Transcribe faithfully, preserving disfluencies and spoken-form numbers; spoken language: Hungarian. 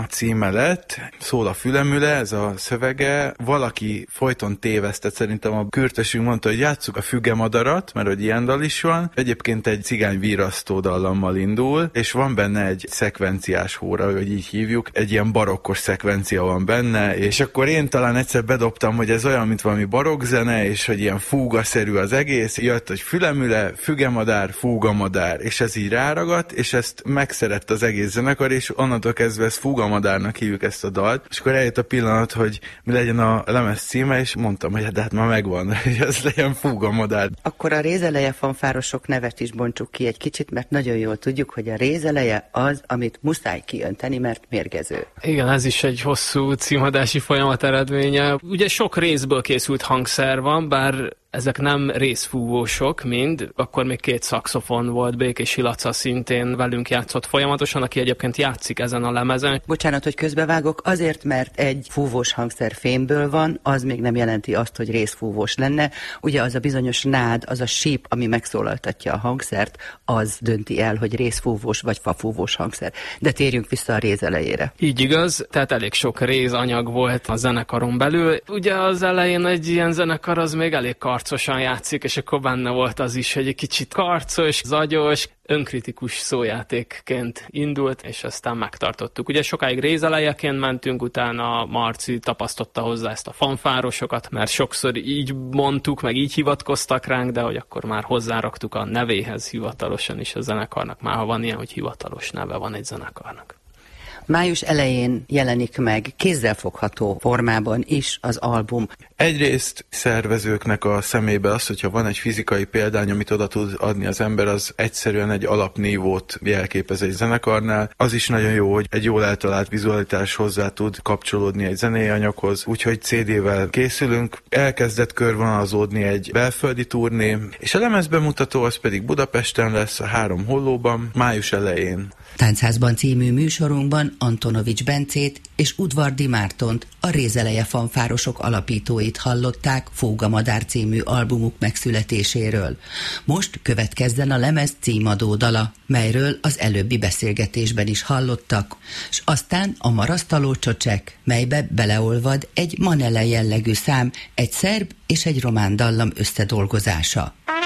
a címe lett, szól a fülemüle, ez a szövege. Valaki folyton tévesztett, szerintem a kürtösünk mondta, hogy játsszuk a fügemadarat, mert hogy ilyen dal is van. Egyébként egy cigány virasztó dallammal indul, és van benne egy szekvenciás hóra, hogy így hívjuk, egy ilyen barokkos szekvencia van benne, és akkor én talán egyszer bedobtam, hogy ez olyan, mint valami barokkzene, és hogy ilyen fúgaszerű az egész, jött, hogy fülemüle, fügemadár, fúgamadár, és ez így ráragadt, és ezt megszerett az egész zenekar, és onnantól kezdve ezt fúgamadárnak hívjuk ezt a dalt, és akkor eljött a pillanat, hogy mi legyen a lemez címe, és mondtam, hogy de hát már megvan, hogy ez legyen fúgamadár. Akkor a rézeleje fanfárosok nevet is bontsuk ki egy kicsit, mert nagyon jól tudjuk, hogy a rézeleje az, amit muszáj kiönteni, mert mérgező. Igen, ez is egy hosszú címadási folyamat eredménye. Ugye sok részből készült hangszer van, bár ezek nem részfúvósok mind, akkor még két szaxofon volt, Békés Laca szintén velünk játszott folyamatosan, aki egyébként játszik ezen a lemezen. Bocsánat, hogy közbevágok, azért, mert egy fúvós hangszer fémből van, az még nem jelenti azt, hogy részfúvós lenne. Ugye az a bizonyos nád, az a síp, ami megszólaltatja a hangszert, az dönti el, hogy részfúvós vagy fafúvós hangszer. De térjünk vissza a réz elejére. Így igaz, tehát elég sok rézanyag volt a zenekaron belül. Ugye az elején egy ilyen zenekar az még elég karcosan játszik, és akkor benne volt az is, hogy egy kicsit karcos, zagyos, önkritikus szójátékként indult, és aztán megtartottuk. Ugye sokáig rézelejeként mentünk, utána Marci tapasztotta hozzá ezt a fanfárosokat, mert sokszor így mondtuk, meg így hivatkoztak ránk, de hogy akkor már hozzáraktuk a nevéhez hivatalosan is a zenekarnak. Már ha van ilyen, hogy hivatalos neve van egy zenekarnak. Május elején jelenik meg kézzelfogható formában is az album. Egyrészt szervezőknek a szemébe az, hogyha van egy fizikai példány, amit oda tud adni az ember, az egyszerűen egy alapnívót jelképez egy zenekarnál. Az is nagyon jó, hogy egy jól eltalált vizualitás hozzá tud kapcsolódni egy zenei anyaghoz, úgyhogy cé dé-vel készülünk. Elkezdett körvonalazódni egy belföldi turné, és a lemezbemutató az pedig Budapesten lesz, a Három Hollóban, május elején. Táncházban című műsorunkban Antonovics Bencét és Udvardy Mártont, a Rézeleje fanfárosok alapítóit hallották Fúgamadár című albumuk megszületéséről. Most következzen a lemez címadó dala, melyről az előbbi beszélgetésben is hallottak, s aztán a Marasztaló csocsek, melybe beleolvad egy manele jellegű szám, egy szerb és egy román dallam összedolgozása.